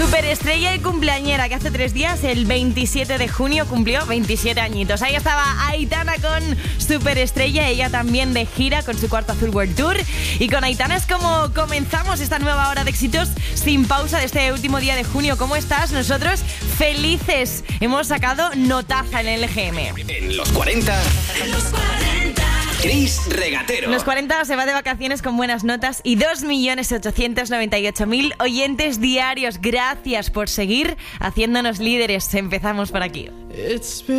Superestrella y cumpleañera que hace 3 días, el 27 de junio, cumplió 27 añitos. Ahí estaba Aitana con Superestrella, ella también de gira con su cuarto Azul World Tour. Y con Aitana es como comenzamos esta nueva hora de éxitos sin pausa de este último día de junio. ¿Cómo estás? Nosotros felices. Hemos sacado notaza en el LGM. En los 40. Chris Regatero. Los 40 se va de vacaciones con buenas notas y 2.898.000 oyentes diarios. Gracias por seguir haciéndonos líderes. Empezamos por aquí.